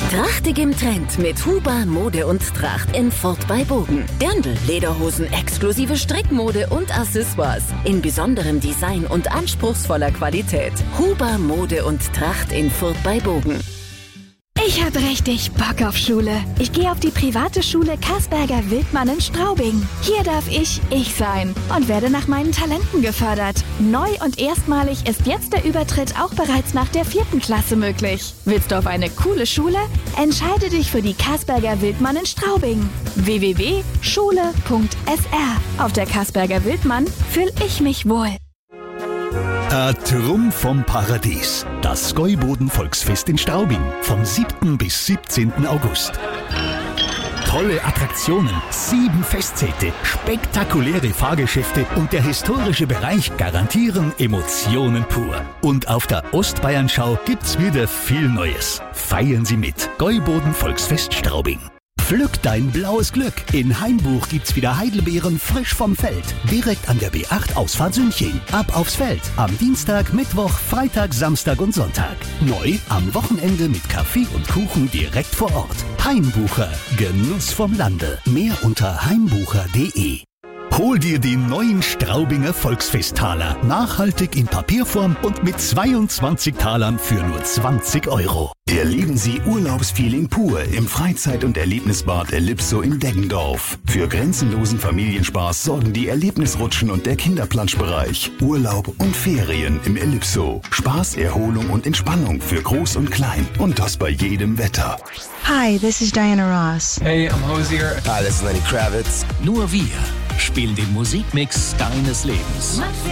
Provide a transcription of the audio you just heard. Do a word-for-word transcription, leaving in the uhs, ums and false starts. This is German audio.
Trachtig im Trend mit Huber Mode und Tracht in Furt bei Bogen. Dirndl, Lederhosen, exklusive Strickmode und Accessoires in besonderem Design und anspruchsvoller Qualität. Huber Mode und Tracht in Furt bei Bogen. Ich hab richtig Bock auf Schule. Ich gehe auf die private Schule Kasperger Wildmann in Straubing. Hier darf ich ich sein und werde nach meinen Talenten gefördert. Neu und erstmalig ist jetzt der Übertritt auch bereits nach der vierten Klasse möglich. Willst du auf eine coole Schule? Entscheide dich für die Kasperger Wildmann in Straubing. w w w punkt schule punkt s r. Auf der Kasperger Wildmann fühl ich mich wohl. Ein Trumm vom Paradies. Das Gäuboden Volksfest in Straubing vom siebten bis siebzehnten August. Tolle Attraktionen, sieben Festzelte, spektakuläre Fahrgeschäfte und der historische Bereich garantieren Emotionen pur. Und auf der Ostbayernschau gibt's wieder viel Neues. Feiern Sie mit. Gäuboden Volksfest Straubing. Pflück dein blaues Glück. In Hainbuch gibt's wieder Heidelbeeren frisch vom Feld. Direkt an der B acht Ausfahrt Sünching. Ab aufs Feld. Am Dienstag, Mittwoch, Freitag, Samstag und Sonntag. Neu am Wochenende mit Kaffee und Kuchen direkt vor Ort. Hainbucher. Genuss vom Lande. Mehr unter hainbucher punkt de. Hol dir die neuen Straubinger Volksfesttaler. Nachhaltig in Papierform und mit zweiundzwanzig Talern für nur zwanzig Euro. Erleben Sie Urlaubsfeeling pur im Freizeit- und Erlebnisbad Ellipso in Deggendorf. Für grenzenlosen Familienspaß sorgen die Erlebnisrutschen und der Kinderplanschbereich. Urlaub und Ferien im Ellipso. Spaß, Erholung und Entspannung für Groß und Klein. Und das bei jedem Wetter. Hi, this is Diana Ross. Hey, I'm Hosier. Hi, this is Lenny Kravitz. Nur wir spielen den Musikmix deines Lebens.